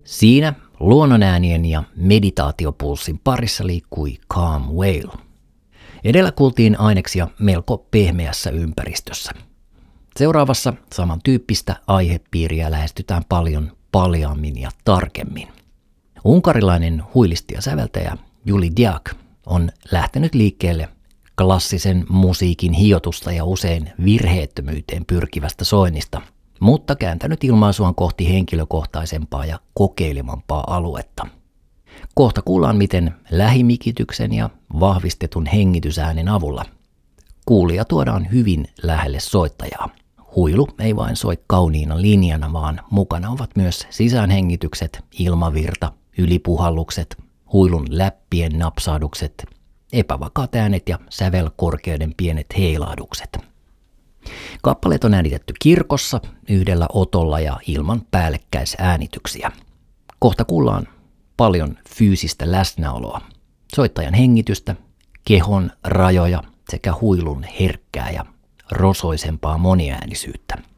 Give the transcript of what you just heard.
Siinä luonnonäänien ja meditaatiopulssin parissa liikkui Calm Whale. Edellä kuultiin aineksia melko pehmeässä ympäristössä. Seuraavassa samantyyppistä aihepiiriä lähestytään paljon paljaammin ja tarkemmin. Unkarilainen huilisti ja säveltäjä Juli Diak on lähtenyt liikkeelle klassisen musiikin hiotusta ja usein virheettömyyteen pyrkivästä soinnista, mutta kääntänyt ilmaisuaan kohti henkilökohtaisempaa ja kokeilevampaa aluetta. Kohta kuullaan, miten lähimikityksen ja vahvistetun hengitysäänen avulla kuulija tuodaan hyvin lähelle soittajaa. Huilu ei vain soi kauniina linjana, vaan mukana ovat myös sisäänhengitykset, ilmavirta, ylipuhallukset, huilun läppien napsahdukset, epävakaat äänet ja sävelkorkeuden pienet heilahdukset. Kappaleet on äänitetty kirkossa yhdellä otolla ja ilman päällekkäisäänityksiä. Kohta kuullaan paljon fyysistä läsnäoloa, soittajan hengitystä, kehon rajoja sekä huilun herkkää ja rosoisempaa moniäänisyyttä.